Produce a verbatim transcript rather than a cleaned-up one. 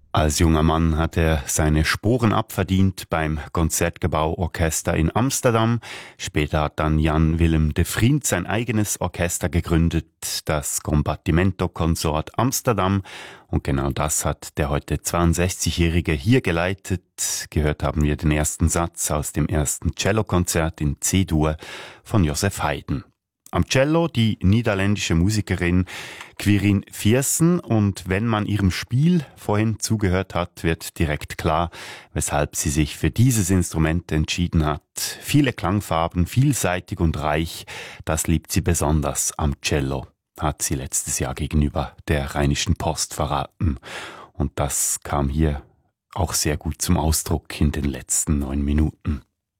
Als junger Mann hat er seine Sporen abverdient beim Concertgebouw-Orchester in Amsterdam. Später hat dann Jan Willem de Vriend sein eigenes Orchester gegründet, das Combattimento Consort Amsterdam. Und genau das hat der heute zweiundsechzigjährige hier geleitet. Gehört haben wir den ersten Satz aus dem ersten Cellokonzert in C-Dur von Joseph Haydn. Am Cello die niederländische Musikerin Quirin Viersen, und wenn man ihrem Spiel vorhin zugehört hat, wird direkt klar, weshalb sie sich für dieses Instrument entschieden hat. Viele Klangfarben, vielseitig und reich, das liebt sie besonders am Cello, hat sie letztes Jahr gegenüber der Rheinischen Post verraten. Und das kam hier auch sehr gut zum Ausdruck in den letzten neun Minuten.